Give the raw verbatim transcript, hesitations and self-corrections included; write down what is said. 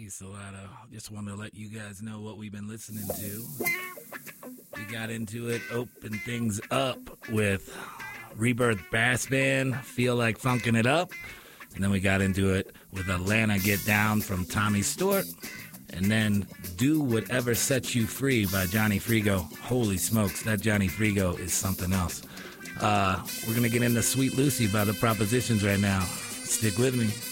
Hey, Salado. Just want to let you guys know what we've been listening to. We got into it, opened things up with Rebirth Brass Band, Feel Like Funkin' It Up. And then we got into it with Atlanta Get Down from Tommy Stewart. And then Do Whatever Sets You Free by Johnny Frigo. Holy smokes, that Johnny Frigo is something else. Uh, we're going to get into Sweet Lucy by The Propositions right now. Stick with me.